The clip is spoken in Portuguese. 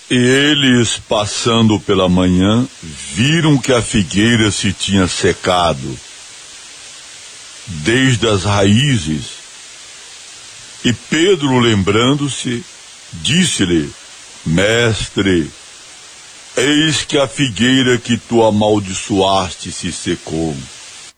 E eles, passando pela manhã, viram que a figueira se tinha secado desde as raízes. E Pedro, lembrando-se, disse-lhe: Mestre, eis que a figueira que tu amaldiçoaste se secou.